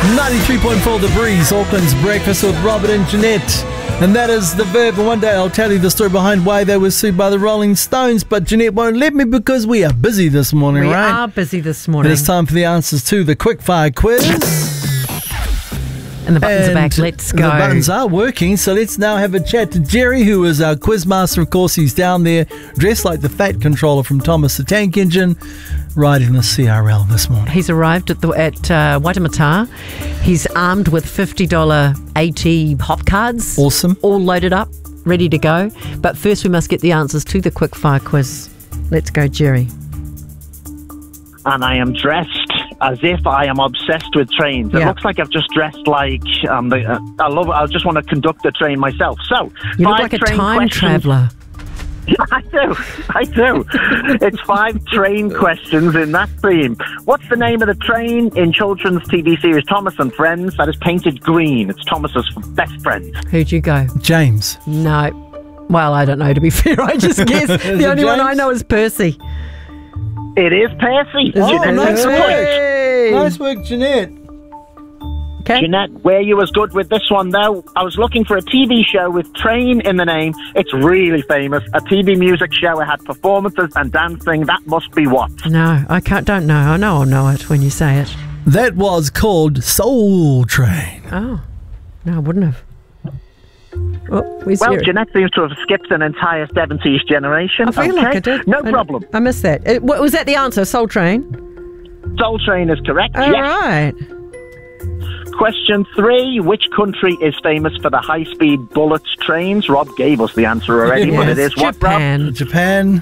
93.4 The Breeze, Auckland's Breakfast with Robert and Jeanette. And that is the verb. And one day I'll tell you the story behind why they were sued by the Rolling Stones. But Jeanette won't let me because we are busy this morning, right? We are busy this morning. It's time for the answers to the quickfire quiz. And the buttons are back. Let's go. The buttons are working, so let's now have a chat to Jerry, who is our quiz master. Of course, he's down there dressed like the Fat Controller from Thomas the Tank Engine, riding the CRL this morning. He's arrived at Waitemata. He's armed with $50 AT hop cards. Awesome. All loaded up, ready to go. But first we must get the answers to the quickfire quiz. Let's go, Jerry. And I am dressed as if I am obsessed with trains. It looks like I've just dressed like I just want to conduct a train myself. So you look like a time traveller. I do. It's 5 train questions in that theme. What's the name of the train in children's TV series Thomas and Friends that is painted green? It's Thomas's best friend. Who'd you go? James. No. Well, I don't know, to be fair. I just guessed. The only one I know is Percy. It is Percy. Nice work. Nice work, Jeanette. Okay. Jeanette, were you as good with this one, though? I was looking for a TV show with train in the name. It's really famous. A TV music show. It had performances and dancing. That must be what? No, don't know. I know I'll know it when you say it. That was called Soul Train. Oh. No, I wouldn't have. Oh, well, Jeanette seems to have skipped an entire 70s generation. I feel like I did. No problem. I missed that. Was that the answer, Soul Train? Soul Train is correct, All right. Question 3. Which country is famous for the high-speed bullet trains? Rob gave us the answer already, but it is Japan. What, Rob? Japan.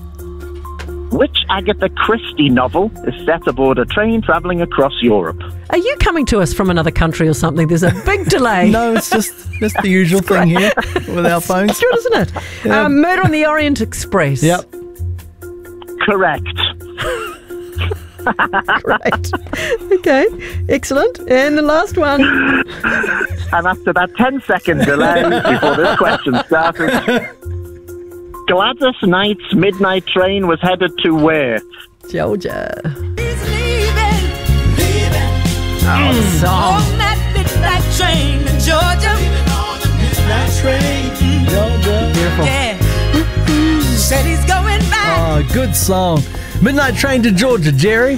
Which Agatha Christie novel is set aboard a train travelling across Europe? Are you coming to us from another country or something? There's a big delay. No, it's just the usual thing here with our phones. It's good, isn't it? Yeah. Murder on the Orient Express. Yep. Correct. Great. Okay, excellent. And the last one. And after that 10-second delay before this question started, Gladys Knight's midnight train was headed to where? Georgia. He's leaving. Oh, the song. On that midnight train in Georgia. On the midnight train, Georgia. Beautiful. Yeah. Said he's going back. Oh, good song. Midnight Train to Georgia, Jerry.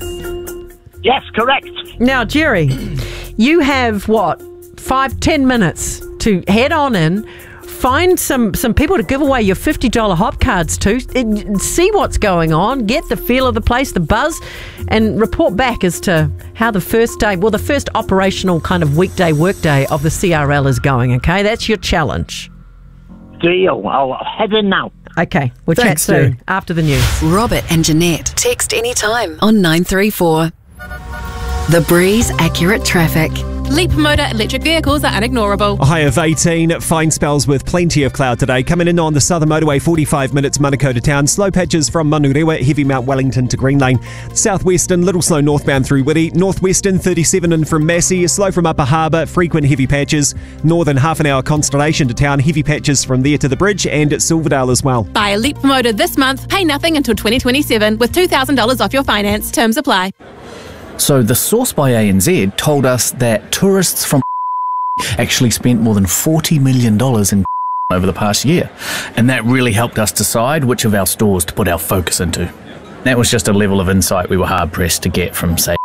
Yes, correct. Now, Jerry, you have, 5-10 minutes to head on in, find some people to give away your $50 hop cards to, see what's going on, get the feel of the place, the buzz, and report back as to how the first operational kind of workday of the CRL is going, okay? That's your challenge. Deal. I'll head in now. Okay, we'll Thanks, chat soon Jerry. after the news. Robert and Jeanette. Text anytime on 934. The Breeze Accurate Traffic. Leap Motor electric vehicles are unignorable. A high of 18, fine spells with plenty of cloud today. Coming in on the Southern Motorway, 45 minutes Manukau to town. Slow patches from Manurewa, heavy Mount Wellington to Green Lane. Southwestern, little slow northbound through Whitty. Northwestern, 37 in from Massey. Slow from Upper Harbour, frequent heavy patches. Northern, half an hour Constellation to town. Heavy patches from there to the bridge and at Silverdale as well. Buy a Leap Motor this month. Pay nothing until 2027 with $2,000 off your finance. Terms apply. So the source by ANZ told us that tourists from actually spent more than $40 million in over the past year. And that really helped us decide which of our stores to put our focus into. That was just a level of insight we were hard-pressed to get from, say,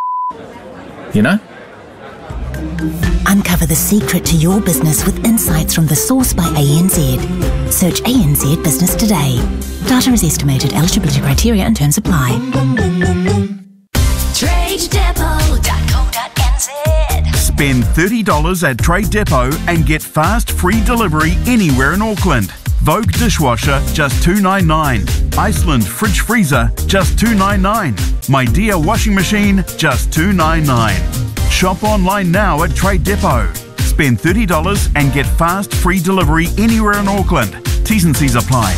you know? Uncover the secret to your business with insights from the source by ANZ. Search ANZ Business today. Data is estimated. Eligibility criteria and terms apply. TradeDepot.co.nz. Spend $30 at Trade Depot and get fast free delivery anywhere in Auckland. Vogue dishwasher, just $2.99. Iceland fridge freezer, just $2.99. My Dear washing machine, just $2.99. Shop online now at Trade Depot. Spend $30 and get fast free delivery anywhere in Auckland. T's and C's apply.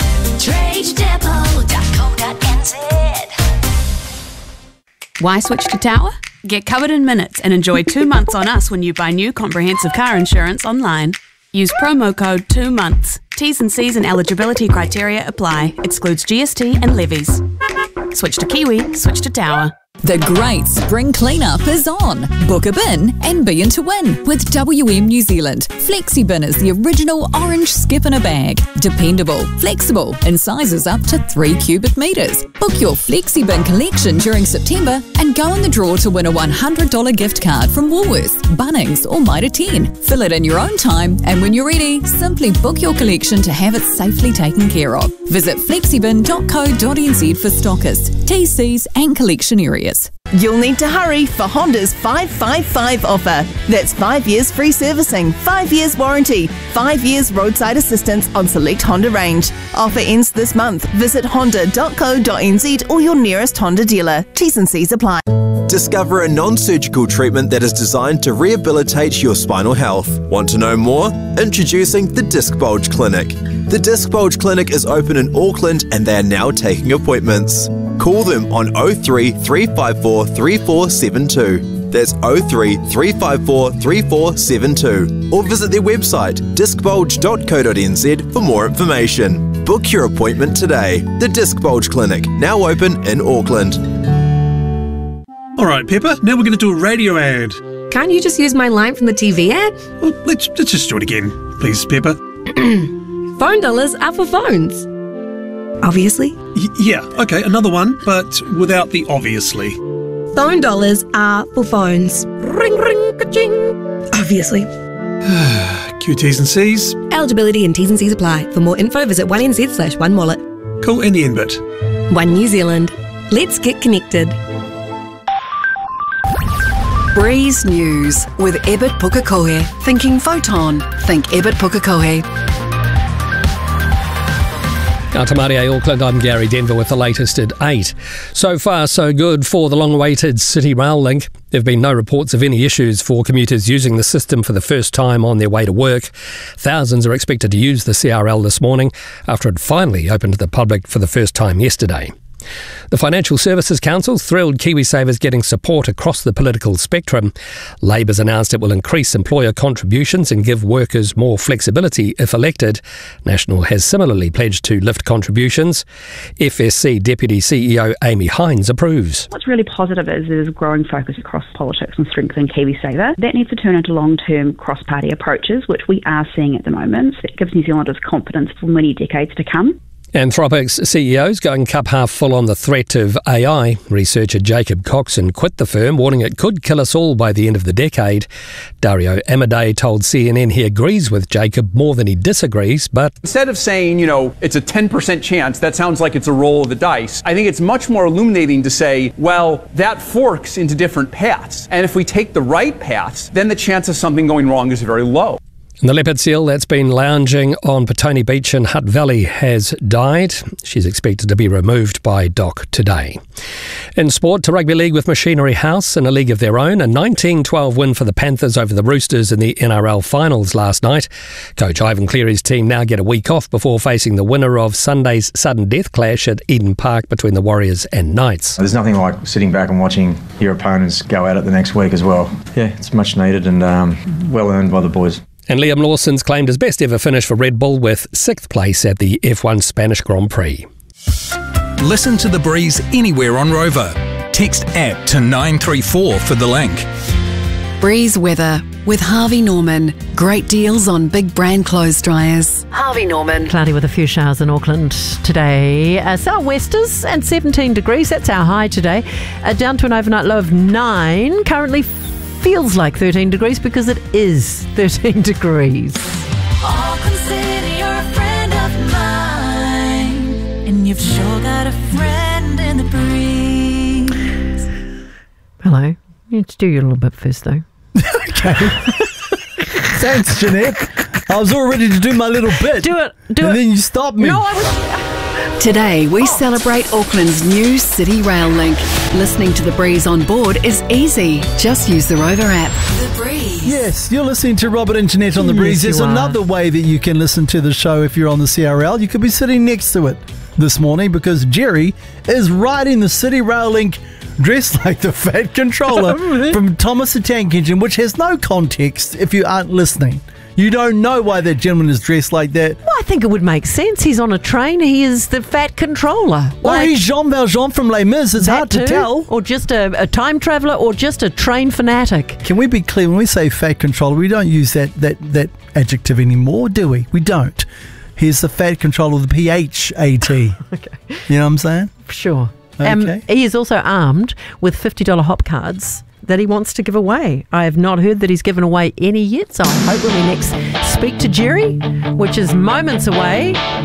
TradeDepot.co.nz. Why switch to Tower? Get covered in minutes and enjoy 2 months on us when you buy new comprehensive car insurance online. Use promo code 2 months. T's and C's and eligibility criteria apply. Excludes GST and levies. Switch to Kiwi, switch to Tower. The great spring cleanup is on. Book a bin and be in to win with WM New Zealand. FlexiBin is the original orange skip in a bag. Dependable, flexible, in sizes up to 3 cubic metres. Book your FlexiBin collection during September and go in the draw to win a $100 gift card from Woolworths, Bunnings or Mitre 10. Fill it in your own time, and when you're ready, simply book your collection to have it safely taken care of. Visit flexibin.co.nz for stockists, TCs and collection areas. You'll need to hurry for Honda's 555 offer. That's 5 years free servicing, 5 years warranty, 5 years roadside assistance on select Honda range. Offer ends this month. Visit honda.co.nz or your nearest Honda dealer. T's and C's apply. Discover a non-surgical treatment that is designed to rehabilitate your spinal health. Want to know more? Introducing the Disc Bulge Clinic. The Disc Bulge Clinic is open in Auckland and they are now taking appointments. Call them on 03 354 3472. That's 03 354 3472. Or visit their website discbulge.co.nz for more information. Book your appointment today. The Disc Bulge Clinic, now open in Auckland. All right, Pepper, now we're going to do a radio ad. Can't you just use my line from the TV ad? Well, let's just do it again, please, Pepper. Phone dollars are for phones. Obviously. Yeah, okay, another one, but without the obviously. Phone dollars are for phones. Ring, ring, ka-ching. Obviously. Q's and C's. Eligibility and T's and C's apply. For more info, visit 1NZ/OneWallet. Cool, and the end bit. One New Zealand. Let's get connected. Breeze News with Ebert Pukekohe. Thinking photon. Think Ebert Pukekohe. Ngā Tamaria, Auckland, I'm Gary Denver with the latest at 8. So far, so good for the long-awaited City Rail link. There have been no reports of any issues for commuters using the system for the first time on their way to work. Thousands are expected to use the CRL this morning after it finally opened to the public for the first time yesterday. The Financial Services Council thrilled KiwiSavers getting support across the political spectrum. Labor's announced it will increase employer contributions and give workers more flexibility if elected. National has similarly pledged to lift contributions. FSC Deputy CEO Amy Hines approves. What's really positive is there's a growing focus across politics and strengthening KiwiSaver. That needs to turn into long-term cross-party approaches, which we are seeing at the moment. It gives New Zealanders confidence for many decades to come. Anthropic's CEO's going cup half full on the threat of AI. Researcher Jacob Coxon quit the firm, warning it could kill us all by the end of the decade. Dario Amodei told CNN he agrees with Jacob more than he disagrees, but instead of saying, it's a 10% chance, that sounds like it's a roll of the dice. I think it's much more illuminating to say, well, that forks into different paths. And if we take the right paths, then the chance of something going wrong is very low. The leopard seal that's been lounging on Petone Beach in Hutt Valley has died. She's expected to be removed by DOC today. In sport, to rugby league with Machinery House in a league of their own. A 19-12 win for the Panthers over the Roosters in the NRL finals last night. Coach Ivan Cleary's team now get a week off before facing the winner of Sunday's sudden death clash at Eden Park between the Warriors and Knights. There's nothing like sitting back and watching your opponents go at it the next week as well. Yeah, it's much needed and well earned by the boys. And Liam Lawson's claimed his best ever finish for Red Bull with 6th place at the F1 Spanish Grand Prix. Listen to The Breeze anywhere on Rover. Text APP to 934 for the link. Breeze weather with Harvey Norman. Great deals on big brand clothes dryers. Harvey Norman. Cloudy with a few showers in Auckland today. Southwesters and 17 degrees. That's our high today. Down to an overnight low of 9. Currently feels like 13 degrees because it is 13 degrees. Auckland City, you're a friend of mine, and you've sure got a friend in the breeze. Hello. You need to do your little bit first, though. Okay. Thanks, Jeanette. I was all ready to do my little bit. Do it. And then you stopped me. No, I was... Today, we celebrate Auckland's new City Rail link. Listening to The Breeze on board is easy. Just use the Rover app. The Breeze. Yes, you're listening to Robert and Jeanette on The Breeze. Yes, There's another way that you can listen to the show if you're on the CRL. You could be sitting next to it this morning because Jerry is riding the City Rail link dressed like the Fat Controller from Thomas the Tank Engine, which has no context if you aren't listening. You don't know why that gentleman is dressed like that. Well, I think it would make sense. He's on a train. He is the fat controller. Or he's Jean Valjean from Les Mis. It's hard to tell. Or just a time traveller, or just a train fanatic. Can we be clear? When we say fat controller, we don't use that adjective anymore, do we? We don't. He's the fat controller of the PHAT. Okay. You know what I'm saying? Sure. Okay. He is also armed with $50 hop cards that he wants to give away. I have not heard that he's given away any yet, so I hope when we next speak to Jerry, which is moments away,